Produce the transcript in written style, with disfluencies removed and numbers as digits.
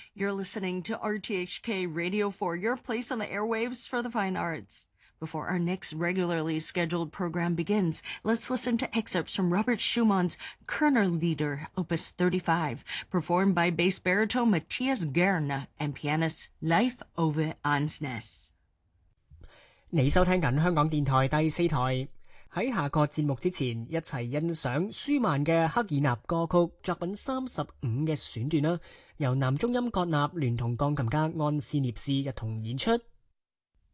You're listening to RTHK Radio 4, your place on the airwaves for the fine arts. Before our next regularly scheduled program begins, let's listen to excerpts from Robert Schumann's Kerner Lieder, Opus 35, performed by bass baritone Matthias Gerne and pianist Leif Ove Ansnes。 你收聽緊香港電台第4台。喺下個節目之前，一齊欣賞舒曼嘅克爾納歌曲作品35嘅選段啦，由男中音葛納聯同鋼琴家安斯涅斯一同演出。